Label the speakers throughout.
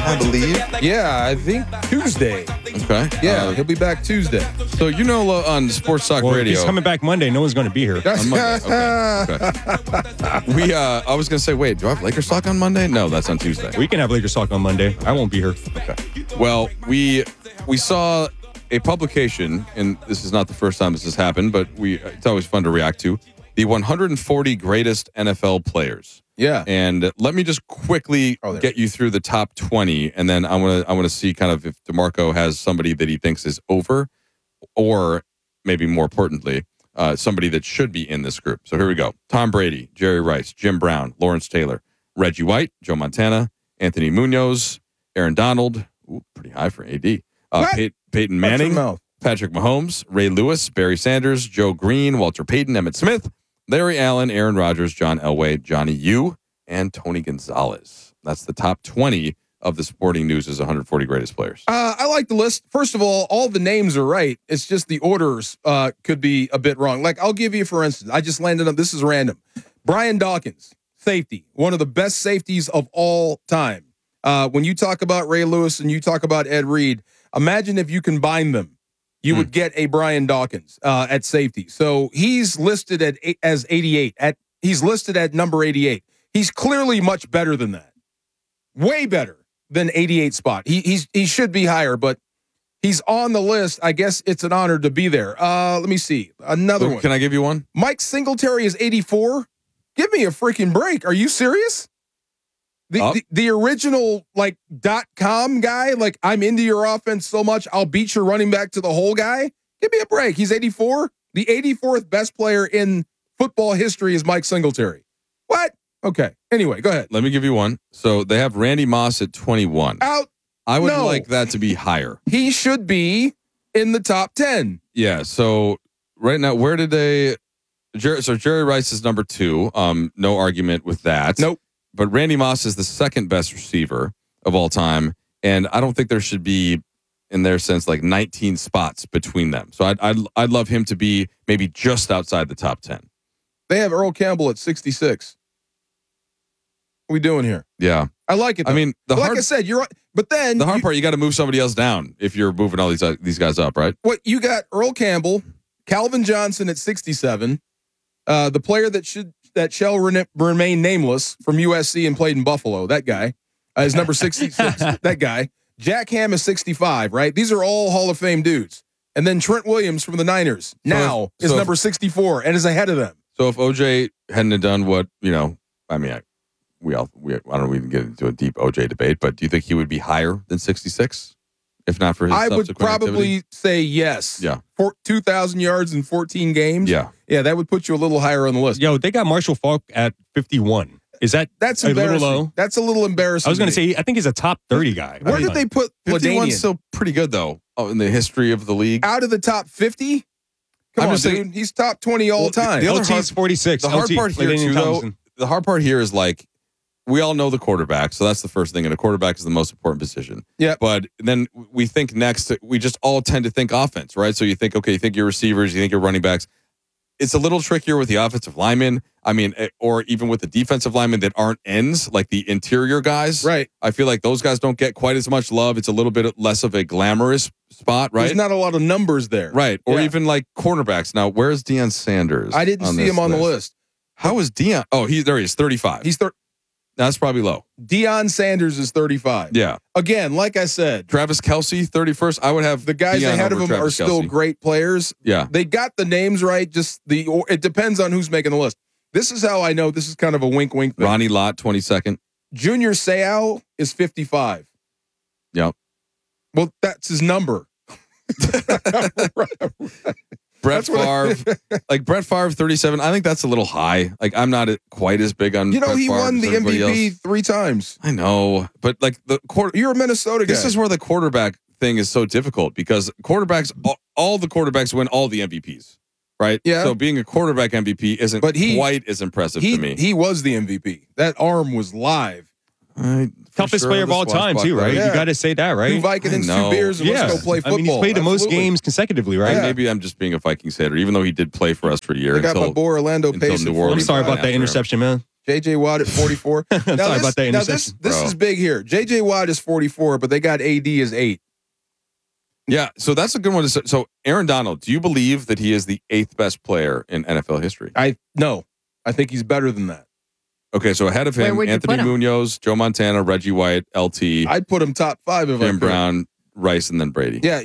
Speaker 1: I believe.
Speaker 2: Yeah, I think Tuesday.
Speaker 1: Okay.
Speaker 2: Yeah, he'll be back Tuesday.
Speaker 1: So on Sports Talk
Speaker 3: Well, if
Speaker 1: Radio.
Speaker 3: he's coming back Monday. No one's going to be here.
Speaker 1: On Monday. Okay. I was going to say, wait, do I have Lakers talk on Monday? No, that's on Tuesday.
Speaker 3: We can have Lakers talk on Monday. I won't be here.
Speaker 1: Okay. Well, we saw a publication, and this is not the first time this has happened, but it's always fun to react to, the 140 greatest NFL players.
Speaker 2: Yeah.
Speaker 1: And let me just quickly get you through the top 20, and then I want to see kind of if DeMarco has somebody that he thinks is over, or maybe more importantly, somebody that should be in this group. So here we go. Tom Brady, Jerry Rice, Jim Brown, Lawrence Taylor, Reggie White, Joe Montana, Anthony Munoz, Aaron Donald, pretty high for AD, Peyton Manning, Patrick Mahomes, Ray Lewis, Barry Sanders, Joe Green, Walter Payton, Emmitt Smith, Larry Allen, Aaron Rodgers, John Elway, Johnny Yu, and Tony Gonzalez. That's the top 20 of the Sporting News' 140 greatest players.
Speaker 2: I like the list. First of all the names are right. It's just the orders could be a bit wrong. Like, I'll give you, for instance, I just landed on, this is random. Brian Dawkins, safety, one of the best safeties of all time. When you talk about Ray Lewis and you talk about Ed Reed, imagine if you combine them. You would get a Brian Dawkins at safety. So he's listed as 88. He's listed at number 88. He's clearly much better than that. Way better than 88 spot. He should be higher, but he's on the list. I guess it's an honor to be there. Let me see. Another one.
Speaker 1: Can I give you one?
Speaker 2: Mike Singletary is 84. Give me a freaking break. Are you serious? The original .com guy, I'm into your offense so much, I'll beat your running back to the hole guy. Give me a break. He's 84. The 84th best player in football history is Mike Singletary. What? Okay. Anyway, go ahead.
Speaker 1: Let me give you one. So they have Randy Moss at 21.
Speaker 2: Out.
Speaker 1: I would like that to be higher.
Speaker 2: He should be in the top 10.
Speaker 1: Yeah. So right now, where did they? So Jerry Rice is number 2. No argument with that.
Speaker 2: Nope.
Speaker 1: But Randy Moss is the second best receiver of all time, and I don't think there should be, in their sense, 19 spots between them. So I'd love him to be maybe just outside the top 10.
Speaker 2: They have Earl Campbell at 66. What are we doing here?
Speaker 1: Yeah,
Speaker 2: I like it, though.
Speaker 1: I mean,
Speaker 2: like I said, you're right. But then
Speaker 1: the hard part, you got to move somebody else down if you're moving all these guys up, right?
Speaker 2: What you got? Earl Campbell, Calvin Johnson at 67. The player that shall remain nameless from USC and played in Buffalo. That guy is number 66. That guy. Jack Ham is 65, right? These are all Hall of Fame dudes. And then Trent Williams from the Niners is number 64 and is ahead of them.
Speaker 1: So if OJ hadn't have done what, I mean, I don't know, we can get into a deep OJ debate, but do you think he would be higher than 66? If not for his
Speaker 2: I would probably say yes.
Speaker 1: Yeah.
Speaker 2: 2,000 yards in 14 games.
Speaker 1: Yeah.
Speaker 2: Yeah, that would put you a little higher on the list.
Speaker 3: Yo, they got Marshall Faulk at 51. Is that's a
Speaker 2: embarrassing.
Speaker 3: little low?
Speaker 2: That's a little embarrassing.
Speaker 3: I was going to say, I think he's a top 30 guy.
Speaker 2: Where did they put
Speaker 1: 51's
Speaker 2: LaDainian?
Speaker 1: still pretty good, though, in the history of the league.
Speaker 2: Out of the top 50? Come on, dude. He's top 20 all time.
Speaker 1: The other
Speaker 3: LT's 46.
Speaker 1: The hard part here, too, though, the hard part here is we all know the quarterback, so that's the first thing, and a quarterback is the most important position.
Speaker 2: Yeah.
Speaker 1: But then we think next, we just all tend to think offense, right? So you think your receivers, you think your running backs. It's a little trickier with the offensive linemen. I mean, or even with the defensive linemen that aren't ends, like the interior guys.
Speaker 2: Right.
Speaker 1: I feel like those guys don't get quite as much love. It's a little bit less of a glamorous spot, right?
Speaker 2: There's not a lot of numbers there.
Speaker 1: Right. Or even cornerbacks. Now, where's Deion Sanders?
Speaker 2: I didn't see him on the list.
Speaker 1: How is Deion? Oh, there he is, 35.
Speaker 2: He's
Speaker 1: That's probably low.
Speaker 2: Deion Sanders is 35.
Speaker 1: Yeah.
Speaker 2: Again, like I said,
Speaker 1: Travis Kelce, 31st. I would have
Speaker 2: the guys
Speaker 1: Deion
Speaker 2: ahead of him
Speaker 1: Travis
Speaker 2: are still
Speaker 1: Kelce.
Speaker 2: great players.
Speaker 1: Yeah.
Speaker 2: They got the names right. Just it depends on who's making the list. This is how I know this is kind of a wink thing.
Speaker 1: Ronnie Lott, 22nd.
Speaker 2: Junior Seau is 55.
Speaker 1: Yep.
Speaker 2: Well, that's his number.
Speaker 1: Brett Favre, Brett Favre, 37. I think that's a little high. I'm not quite as big on.
Speaker 2: He
Speaker 1: Brett Favre
Speaker 2: won
Speaker 1: as
Speaker 2: the
Speaker 1: everybody
Speaker 2: MVP
Speaker 1: else.
Speaker 2: 3 times.
Speaker 1: I know, but
Speaker 2: you're a Minnesota guy.
Speaker 1: This is where the quarterback thing is so difficult because quarterbacks, all the quarterbacks win all the MVPs, right?
Speaker 2: Yeah.
Speaker 1: So being a quarterback MVP isn't quite as impressive to me.
Speaker 2: He was the MVP. That arm was live.
Speaker 3: Toughest player of all time, too, right?
Speaker 2: Yeah.
Speaker 3: You got to say that, right?
Speaker 2: 2 Vikings, 2 beers, and let's go play football.
Speaker 3: I mean, he's played the most games consecutively, right?
Speaker 1: Maybe I'm just being a Vikings hater, even though he did play for us for a year.
Speaker 2: They got my boy Orlando Pace.
Speaker 1: New Orleans.
Speaker 3: I'm sorry about that interception, man.
Speaker 2: J.J. Watt at 44.
Speaker 3: Sorry about that interception.
Speaker 2: This is big here. J.J. Watt is 44, but they got A.D. as 8.
Speaker 1: Yeah, so that's a good one to say. So Aaron Donald, do you believe that he is the 8th best player in NFL history?
Speaker 2: No. I think he's better than that.
Speaker 1: Okay, so ahead of him, Anthony Munoz, Joe Montana, Reggie White, LT.
Speaker 2: I'd put him top 5 if I could.
Speaker 1: Jim Brown, Rice, and then Brady.
Speaker 2: Yeah,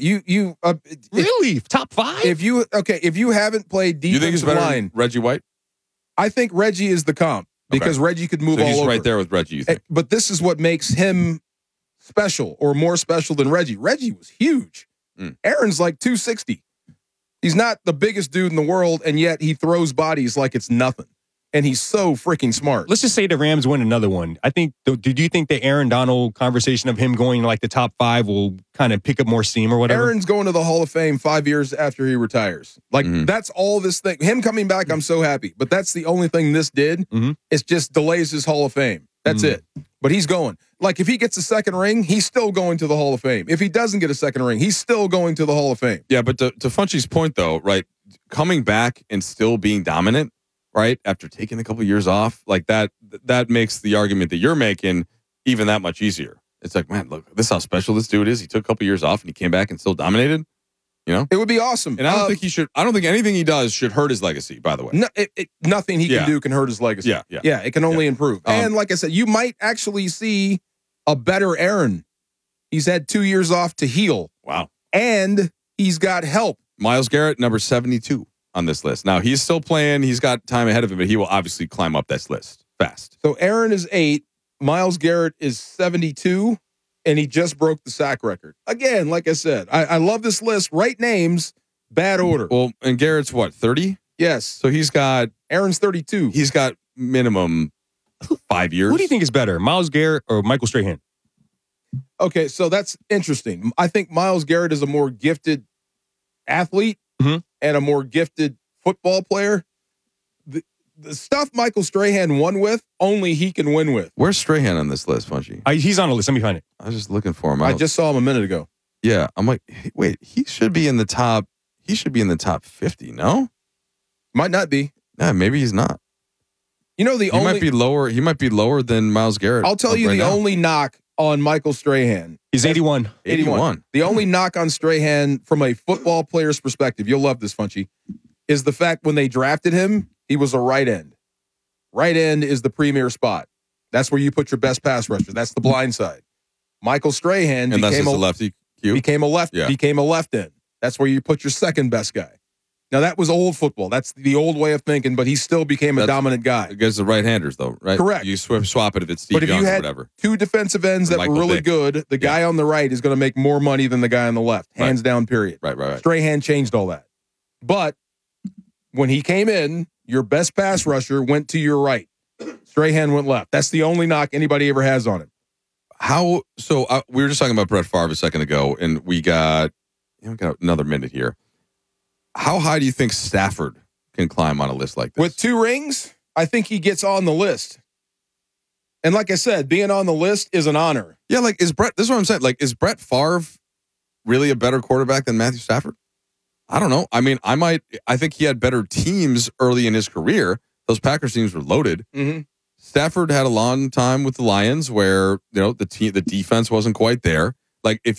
Speaker 3: really top 5?
Speaker 2: If you haven't played defensive
Speaker 1: you think he's better
Speaker 2: line,
Speaker 1: than Reggie White?
Speaker 2: I think Reggie is the comp because Reggie could move all over.
Speaker 1: He's right there with Reggie. You think?
Speaker 2: But this is what makes him special or more special than Reggie. Reggie was huge. Aaron's like 260. He's not the biggest dude in the world, and yet he throws bodies like it's nothing. And he's so freaking smart.
Speaker 3: Let's just say the Rams win another one. I think. Did you think the Aaron Donald conversation of him going like the top 5 will kind of pick up more steam or whatever?
Speaker 2: Aaron's going to the Hall of Fame 5 years after he retires. Like that's all this thing. Him coming back, I'm so happy. But that's the only thing this did. It just delays his Hall of Fame. That's it. But he's going. Like if he gets a second ring, he's still going to the Hall of Fame. If he doesn't get a second ring, he's still going to the Hall of Fame.
Speaker 1: Yeah, but to Funchy's point though, right? Coming back and still being dominant. Right after taking a couple of years off, like that makes the argument that you're making even that much easier. It's like, man, look, this is how special this dude is. He took a couple of years off and he came back and still dominated. You know,
Speaker 2: it would be awesome.
Speaker 1: And I don't think he should. I don't think anything he does should hurt his legacy. By the way,
Speaker 2: no, nothing he can do can hurt his legacy. Yeah. It can only improve. And like I said, you might actually see a better Aaron. He's had 2 years off to heal.
Speaker 1: Wow,
Speaker 2: and he's got help.
Speaker 1: Myles Garrett, number 72. On this list. Now, he's still playing. He's got time ahead of him, but he will obviously climb up this list fast.
Speaker 2: So Aaron is 8. Myles Garrett is 72, and he just broke the sack record. Again, like I said, I love this list. Right names, bad order.
Speaker 1: Well, and Garrett's what, 30?
Speaker 2: Yes.
Speaker 1: So
Speaker 2: Aaron's 32.
Speaker 1: He's got minimum 5 years.
Speaker 3: Who do you think is better, Myles Garrett or Michael Strahan?
Speaker 2: Okay, so that's interesting. I think Myles Garrett is a more gifted athlete. And a more gifted football player. The stuff Michael Strahan won with, only he can win with.
Speaker 1: Where's Strahan on this list, Funchy?
Speaker 3: He's on the list. Let me find it.
Speaker 1: I was just looking for him.
Speaker 2: I just saw him a minute ago.
Speaker 1: Yeah, I'm like, wait, he should be in the top. He should be in the top 50. No,
Speaker 2: might not be.
Speaker 1: Yeah, maybe he's not.
Speaker 2: You know,
Speaker 1: he might be lower. He might be lower than Myles Garrett.
Speaker 2: I'll tell you the only knock on Michael Strahan.
Speaker 3: He's 81.
Speaker 1: 81.
Speaker 2: The only knock on Strahan from a football player's perspective, you'll love this, Funchy, is the fact when they drafted him, he was a right end. Right end is the premier spot. That's where you put your best pass rusher. That's the blind side. Michael Strahan became a
Speaker 1: lefty.
Speaker 2: Became a left end. That's where you put your second best guy. Now, that was old football. That's the old way of thinking, but he still became a dominant guy.
Speaker 1: Against the right-handers, though, right?
Speaker 2: Correct.
Speaker 1: You swap it if it's Steve Young or whatever.
Speaker 2: Two defensive ends that were really good, the guy on the right is going to make more money than the guy on the left. Hands down, period.
Speaker 1: Right.
Speaker 2: Strahan changed all that. But when he came in, your best pass rusher went to your right. Strahan went left. That's the only knock anybody ever has on him.
Speaker 1: We were just talking about Brett Favre a second ago, and we got another minute here. How high do you think Stafford can climb on a list like this?
Speaker 2: With 2 rings, I think he gets on the list. And like I said, being on the list is an honor.
Speaker 1: Yeah, like this is what I'm saying. Like, is Brett Favre really a better quarterback than Matthew Stafford? I don't know. I mean, I think he had better teams early in his career. Those Packers teams were loaded.
Speaker 2: Mm-hmm.
Speaker 1: Stafford had a long time with the Lions where, the defense wasn't quite there. Like if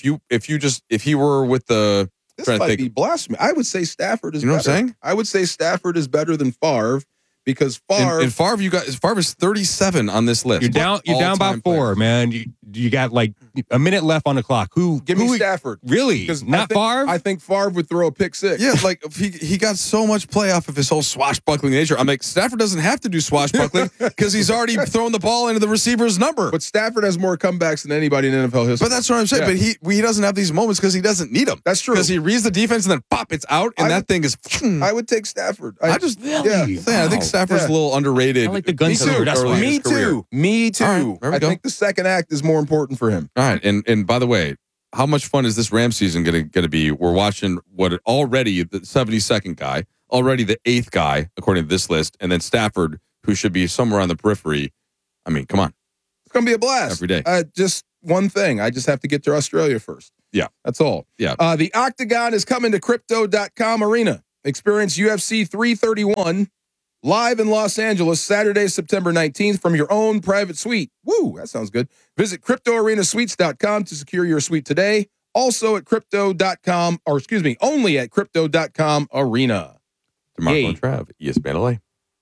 Speaker 1: he were with the
Speaker 2: This might be blasphemy. I would say Stafford is better.
Speaker 1: You know what I'm saying?
Speaker 2: I would say Stafford is better than Favre because Favre...
Speaker 1: And Favre is 37 on this list.
Speaker 3: You're down by 4, man. You got like a minute left on the clock.
Speaker 2: Give me Stafford.
Speaker 3: Really?
Speaker 2: Because
Speaker 3: not Favre?
Speaker 2: I think Favre would throw a pick 6.
Speaker 1: Yeah, like he got so much play off of his whole swashbuckling nature. I'm like, Stafford doesn't have to do swashbuckling because he's already thrown the ball into the receiver's number.
Speaker 2: But Stafford has more comebacks than anybody in NFL history.
Speaker 1: But that's what I'm saying.
Speaker 2: Yeah.
Speaker 1: But he doesn't have these moments because he doesn't need them.
Speaker 2: That's true.
Speaker 1: Because he reads the defense and then pop, it's out, and that thing is.
Speaker 2: I would take Stafford.
Speaker 1: I think Stafford's a little underrated.
Speaker 3: I like the gunslinger. That's why.
Speaker 2: Me too.
Speaker 1: Right,
Speaker 2: I think the second act is more important for him.
Speaker 1: All right, and by the way, how much fun is this Rams season going to be? We're watching already the 72nd guy, already the 8th guy according to this list, and then Stafford, who should be somewhere on the periphery. I mean, come on,
Speaker 2: it's going to be a blast
Speaker 1: every day.
Speaker 2: Just one thing, I just have to get to Australia first.
Speaker 1: Yeah,
Speaker 2: that's all.
Speaker 1: Yeah,
Speaker 2: the Octagon is coming to Crypto.com Arena. Experience UFC 331 live in Los Angeles, Saturday, September 19th from your own private suite. Woo, that sounds good. Visit CryptoArenaSuites.com to secure your suite today. Also at Crypto.com, or excuse me, only at Crypto.com Arena.
Speaker 1: DeMarco and Trav, ESPN LA.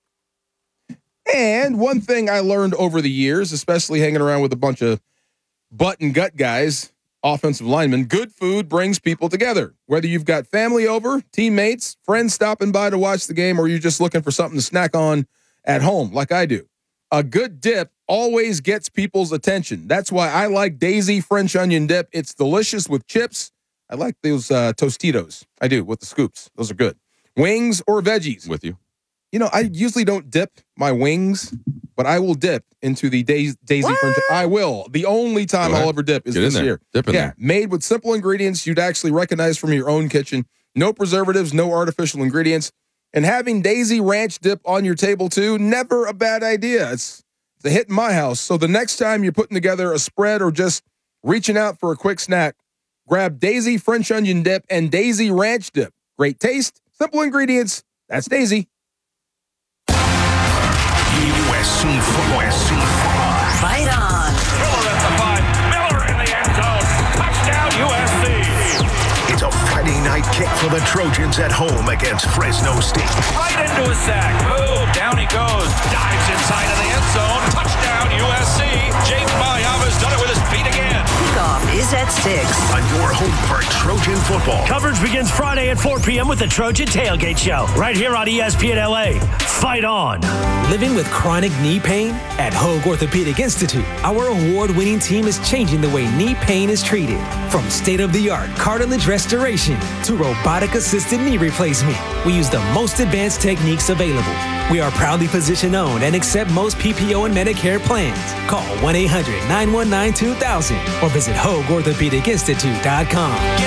Speaker 2: And one thing I learned over the years, especially hanging around with a bunch of butt and gut guys, offensive linemen, good food brings people together. Whether you've got family over, teammates, friends stopping by to watch the game, or you're just looking for something to snack on at home, like I do. A good dip always gets people's attention. That's why I like Daisy French onion dip. It's delicious with chips. I like those Tostitos. I do, with the scoops. Those are good. Wings or veggies.
Speaker 1: With you.
Speaker 2: You know, I usually don't dip my wings, but I will dip into the Daisy French. I will. The only time I'll ever dip is this year.
Speaker 1: Dip in there.
Speaker 2: Made with simple ingredients you'd actually recognize from your own kitchen. No preservatives, no artificial ingredients. And having Daisy Ranch dip on your table, too, never a bad idea. It's a hit in my house. So the next time you're putting together a spread or just reaching out for a quick snack, grab Daisy French onion dip and Daisy Ranch dip. Great taste, simple ingredients. That's Daisy.
Speaker 4: USC football.
Speaker 5: Fight on.
Speaker 4: Miller at the 5. Miller in the end zone. Touchdown USC. It's a Friday night kick for the Trojans at home against Fresno State. Right into a sack. Boom. Down he goes. Dives inside of the end zone. Touchdown USC. James Mayava's done it with his feet again.
Speaker 5: Kickoff is at 6.
Speaker 4: On your home for Trojan football.
Speaker 6: Coverage begins Friday at 4 p.m. with the Trojan Tailgate Show. Right here on ESPN LA. Fight on.
Speaker 7: Living with chronic knee pain? At Hoag Orthopedic Institute, our award-winning team is changing the way knee pain is treated. From state-of-the-art cartilage restoration to robotic-assisted knee replacement, we use the most advanced techniques available. We are proudly physician-owned and accept most PPO and Medicare plans. Call 1-800-919-2000 or visit HoagOrthopedicInstitute.com.